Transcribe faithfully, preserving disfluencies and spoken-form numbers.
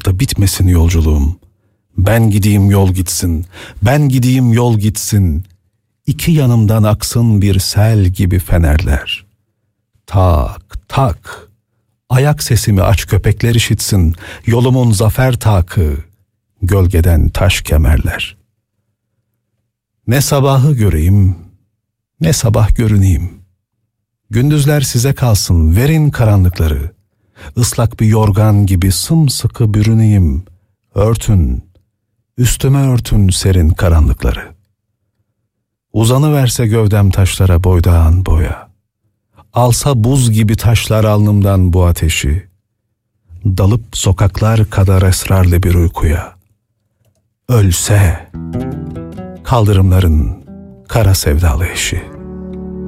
varıp da bitmesin yolculuğum. Ben gideyim yol gitsin, ben gideyim yol gitsin. İki yanımdan aksın bir sel gibi fenerler. Tak tak, ayak sesimi aç köpekler işitsin. Yolumun zafer takı, gölgeden taş kemerler. Ne sabahı göreyim, ne sabah görüneyim. Gündüzler size kalsın, verin karanlıkları. Islak bir yorgan gibi sımsıkı bürüneyim. Örtün, üstüme örtün serin karanlıkları. Uzanıverse gövdem taşlara boydan boya. Alsa buz gibi taşlar alnımdan bu ateşi. Dalıp sokaklar kadar esrarlı bir uykuya. Ölse kaldırımların kara sevdalı eşi.